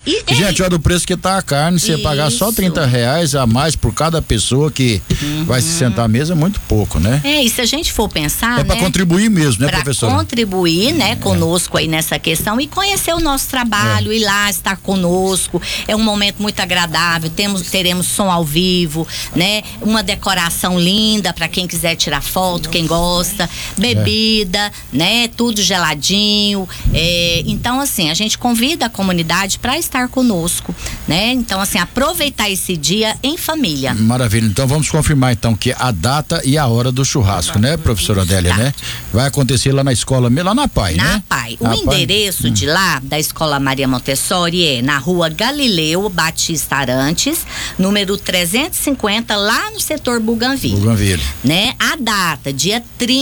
Gente, olha o preço que tá a carne, você pagar só R$30 a mais por cada pessoa que vai se sentar à mesa é muito pouco, né? E se a gente for pensar, para contribuir mesmo, né, professora? Para contribuir, né, conosco aí nessa questão e conhecer o nosso trabalho, ir lá, estar conosco, é um momento muito agradável, teremos som ao vivo, né, uma decoração linda para quem quiser tirar foto, quem gosta, bebida, né, tudo geladinho, então assim, a gente convida a comunidade para estar conosco, né, então assim, aproveitar esse dia em família. Maravilha, então vamos confirmar então que a data e a hora do churrasco, né, professora Adélia, né? Vai acontecer lá na escola, lá na PAI, né? Na PAI. O endereço de lá, da Escola Maria Montessori, é na Rua Galileu Batista Arantes, número 350, lá no setor Bougainville. Né? A data, dia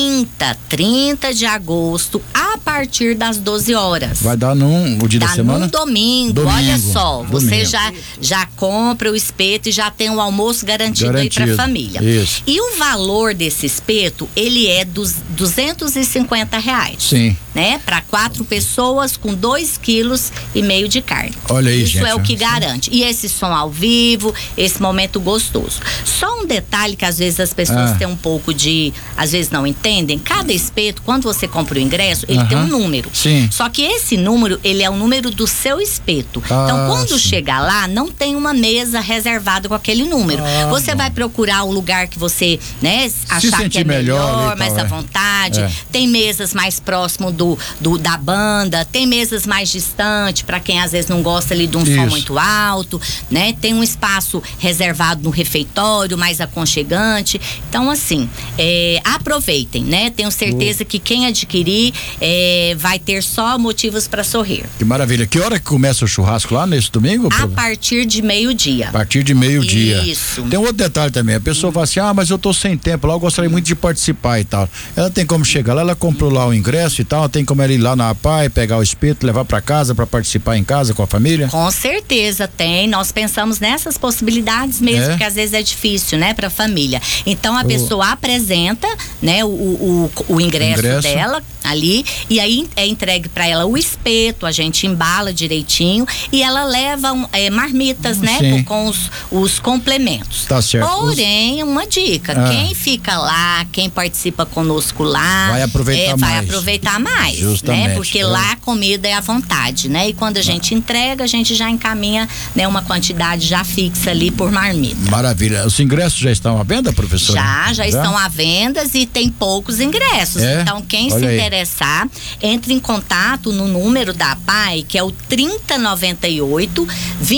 30 de agosto, a partir das 12 horas. Vai dar o dia da semana? Num domingo, olha só, você já compra o espeto e já tem o almoço garantido aí pra família. Isso. E o valor desse espeto, ele é dos R$250. Sim. Né? Para 4 pessoas com 2,5 kg de carne. Olha aí, gente. Isso é o que garante. E esse som ao vivo, esse momento gostoso. Só um detalhe que às vezes as pessoas têm um pouco às vezes não entendem. Cada espeto, quando você compra o ingresso, ele tem um número. Sim. Só que esse número, ele é o número do seu espeto. Então, quando chegar lá, não tem uma mesa reservada com aquele número. Você vai procurar o lugar que você, né, achar que é melhor, mais à vontade. Tem mesas mais próximo da banda, tem mesas mais distantes para quem às vezes não gosta ali de um som muito alto, né? Tem um espaço reservado no refeitório, mais aconchegante. Então, assim, aproveitem, né? Tenho certeza que quem adquirir vai ter só motivos para sorrir. Que maravilha. Que hora que começa o churrasco lá nesse domingo? A partir de meio-dia. A partir de meio-dia. Isso. Tem um outro detalhe também. A pessoa fala assim, mas eu tô sem tempo lá, eu gostaria muito de participar e tal. Ela tem como chegar lá, ela comprou lá o ingresso e tal, ela tem como ela ir lá na PAI, pegar o espeto, levar para casa para participar em casa com a família? Com certeza tem. Nós pensamos nessas possibilidades mesmo, porque às vezes é difícil, né, para a família. Então a pessoa apresenta, né, o ingresso dela ali e aí é entregue para ela o espeto, a gente embala direitinho e ela leva marmitas, né, com os complementos. Tá certo. Porém, uma dica, quem fica lá, quem participa conosco lá, vai aproveitar mais, né? Porque lá a comida é à vontade, né? E quando a gente entrega, a gente já encaminha, né, uma quantidade já fixa ali por marmita. Maravilha. Os ingressos já estão à venda, professora? Já estão à venda e tem poucos ingressos. Então, quem se interessar, entre em contato no número da PAI, que é o 3098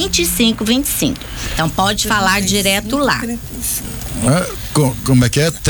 2525. Então, pode falar direto lá. Como é que é?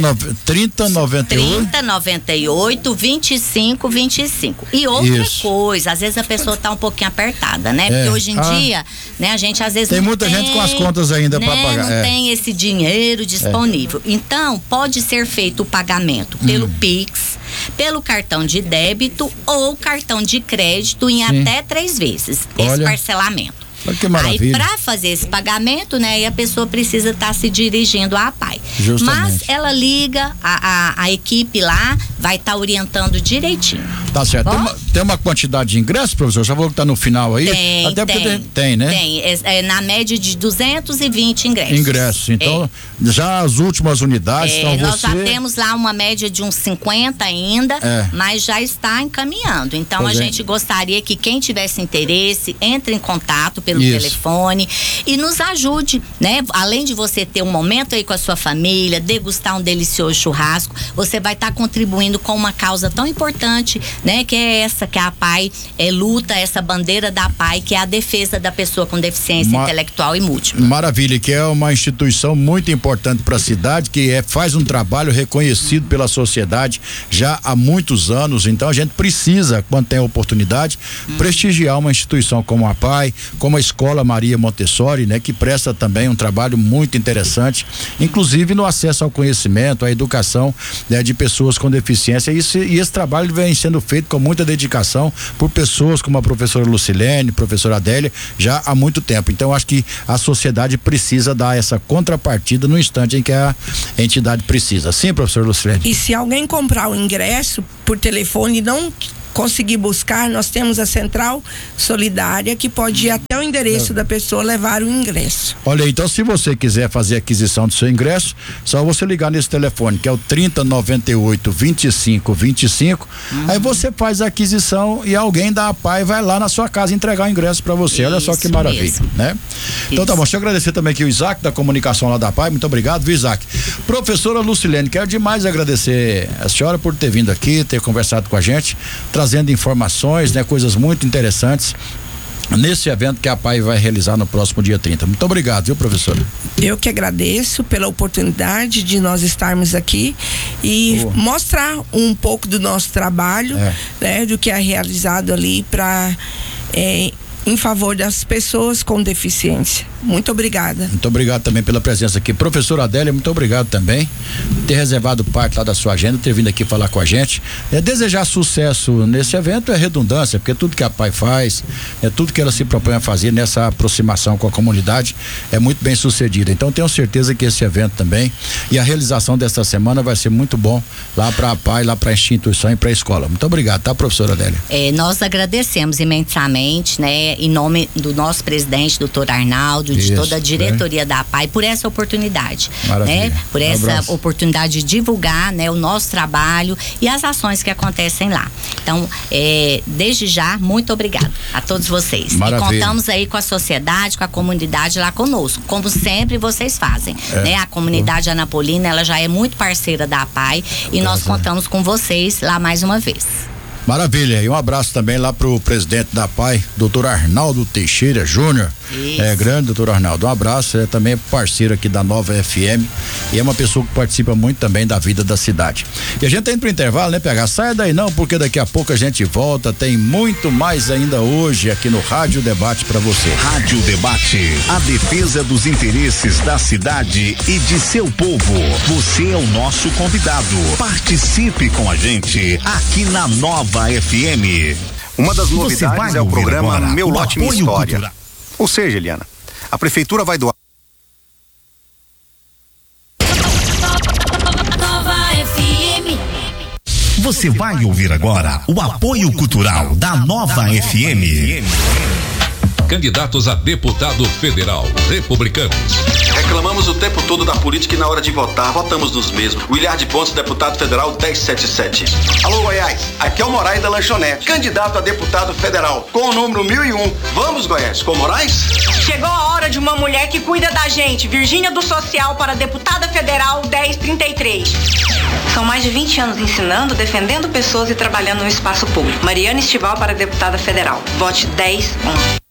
3098 2525. E outra coisa, às vezes a pessoa tá um pouquinho apertada, né? Porque hoje em dia, né, a gente às vezes tem muita gente com as contas ainda, né, para pagar. Não tem esse dinheiro disponível. Então, pode ser feito o pagamento pelo Pix, pelo cartão de débito ou cartão de crédito em até 3 vezes. Esse parcelamento. Que maravilha. Aí, para fazer esse pagamento, né, e a pessoa precisa estar se dirigindo à PAI. Mas ela liga, a equipe lá vai estar orientando direitinho. Tá certo. Tem uma quantidade de ingressos, professor? Já vou que tá no final aí? Tem, né? Tem. Na média de 220 ingressos. Ingressos. Então, já as últimas unidades. Nós já temos lá uma média de uns 50 ainda, mas já está encaminhando. Então, a gente gostaria que quem tivesse interesse, entre em contato pelo telefone e nos ajude, né? Além de você ter um momento aí com a sua família, degustar um delicioso churrasco, você vai estar contribuindo com uma causa tão importante, né? Que é essa que a PAI luta, essa bandeira da PAI, que é a defesa da pessoa com deficiência intelectual e múltipla. Maravilha, que é uma instituição muito importante para a cidade, que faz um trabalho reconhecido pela sociedade já há muitos anos. Então a gente precisa, quando tem a oportunidade, prestigiar uma instituição como a PAI, como a Escola Maria Montessori, né, que presta também um trabalho muito interessante, inclusive no acesso ao conhecimento, à educação, né, de pessoas com deficiência. E esse trabalho vem sendo feito com muita dedicação por pessoas como a professora Lucilene, professora Adélia, já há muito tempo. Então, acho que a sociedade precisa dar essa contrapartida no instante em que a entidade precisa. Sim, professora Lucilene? E se alguém comprar o ingresso por telefone e não conseguir buscar, nós temos a Central Solidária, que pode ir até o endereço da pessoa levar o ingresso. Olha, então se você quiser fazer a aquisição do seu ingresso, só você ligar nesse telefone, que é o 3098-2525. Aí você faz a aquisição e alguém da APAI vai lá na sua casa entregar o ingresso para você. Olha só que maravilha, né? Então tá bom, deixa eu agradecer também aqui o Isaac da comunicação lá da APAI. Muito obrigado, viu, Isaac? Professora Lucilene, quero demais agradecer a senhora por ter vindo aqui, ter conversado com a gente, trazendo informações, né, coisas muito interessantes nesse evento que a APAI vai realizar no próximo dia 30. Muito obrigado, viu, professora? Eu que agradeço pela oportunidade de nós estarmos aqui e mostrar um pouco do nosso trabalho, né, do que é realizado ali em favor das pessoas com deficiência. Muito obrigada. Muito obrigado também pela presença aqui. Professora Adélia, muito obrigado também por ter reservado parte lá da sua agenda, ter vindo aqui falar com a gente. Desejar sucesso nesse evento é redundância, porque tudo que a APAI faz, tudo que ela se propõe a fazer nessa aproximação com a comunidade é muito bem sucedida. Então tenho certeza que esse evento também e a realização desta semana vai ser muito bom lá para a APAI, lá para a instituição e para a escola. Muito obrigado, tá, professora Adélia? Nós agradecemos imensamente, né, em nome do nosso presidente, doutor Arnaldo, de toda a diretoria da APAI, por essa oportunidade, né? Por essa oportunidade de divulgar, né, o nosso trabalho e as ações que acontecem lá. Então, desde já, muito obrigado a todos vocês. Maravilha. E contamos aí com a sociedade, com a comunidade lá conosco, como sempre vocês fazem, né? A comunidade anapolina, ela já é muito parceira da APAI e nós contamos com vocês lá mais uma vez. Maravilha, e um abraço também lá pro presidente da APAI, doutor Arnaldo Teixeira Júnior. Grande doutor Arnaldo, um abraço, também é parceiro aqui da Nova FM e é uma pessoa que participa muito também da vida da cidade. E a gente tá indo pro intervalo, né, PH? Saia daí não, porque daqui a pouco a gente volta, tem muito mais ainda hoje aqui no Rádio Debate para você. Rádio Debate, a defesa dos interesses da cidade e de seu povo. Você é o nosso convidado. Participe com a gente aqui na Nova FM. Uma das novidades é o programa Meu Lote Minha História. Cultura. Ou seja, Eliana, a prefeitura vai doar. Nova FM. Você vai ouvir agora o apoio cultural da Nova FM. Candidatos a deputado federal, republicanos. Reclamamos o tempo todo da política e na hora de votar, votamos nos mesmos. Williard Pontes, deputado federal 1077. Alô, Goiás, aqui é o Moraes da Lanchonete, candidato a deputado federal, com o número 1001. Vamos, Goiás, com Moraes? Chegou a hora de uma mulher que cuida da gente, Virgínia do Social para deputada federal 1033. São mais de 20 anos ensinando, defendendo pessoas e trabalhando no espaço público. Mariana Estival para deputada federal. Vote 10-1.